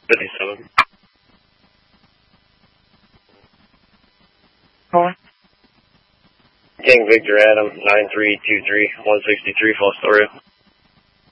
57. Calling. King Victor Adam, 9323, 163 Fostoria.